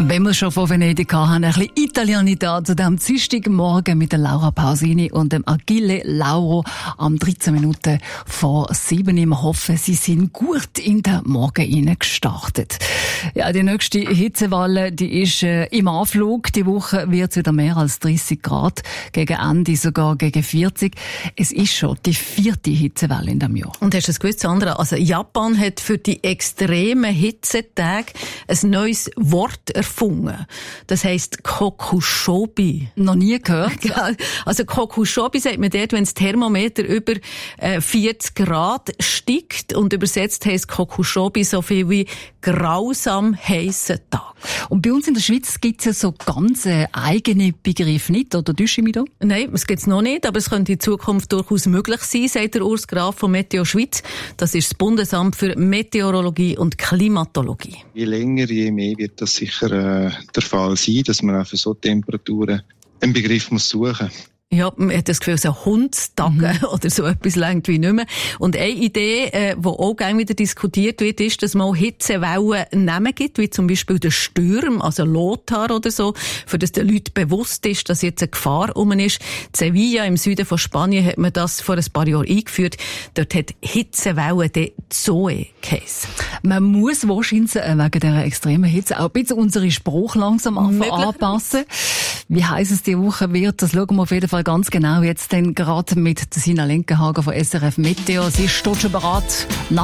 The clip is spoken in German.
Wenn wir schon von Venedig haben, ein bisschen Italianità zu diesem Dienstagmorgen mit der Laura Pausini und dem Achille Lauro am 13 Minuten vor 7. Wir hoffen, Sie sind gut in den Morgen gestartet. Ja, die nächste Hitzewelle, die ist im Anflug. Die Woche wird es wieder mehr als 30 Grad. Gegen Ende sogar gegen 40. Es ist schon die 4. Hitzewelle in diesem Jahr. Und hast du das gewusst, Sandra? Also Japan hat für die extremen Hitzetage ein neues Wort erfunden. Das heisst Kokushobi. Noch nie gehört. Also Kokushobi sagt man dort, wenn das Thermometer über 40 Grad steigt, und übersetzt heisst Kokushobi so viel wie grausam heissen Tag. Und bei uns in der Schweiz gibt es ja so ganz eigene Begriffe nicht, oder täusche ich mich da? Nein, es gibt es noch nicht, aber es könnte in Zukunft durchaus möglich sein, sagt der Urs Graf von Meteo Schweiz. Das ist das Bundesamt für Meteorologie und Klimatologie. Je länger, je mehr wird das sicher der Fall sein, dass man auch für so Temperaturen einen Begriff suchen muss. Ja, man hat das Gefühl, so Hundstage oder so etwas längt wie nicht mehr. Und eine Idee, die auch gerne wieder diskutiert wird, ist, dass man auch Hitzewellen Namen gibt, wie zum Beispiel der Sturm, also Lothar oder so, für das den Leuten bewusst ist, dass jetzt eine Gefahr rum ist. In Sevilla im Süden von Spanien hat man das vor ein paar Jahren eingeführt. Dort hat Hitzewellen die Zoe geheissen. Man muss wahrscheinlich wegen dieser extremen Hitze auch ein bisschen unsere Spruch langsam anpassen. Wie heiß es die Woche wird, das schauen wir auf jeden Fall ganz genau jetzt dann gerade mit Sina Lenkenhagen von SRF Meteo. Sie ist dort schon bereit.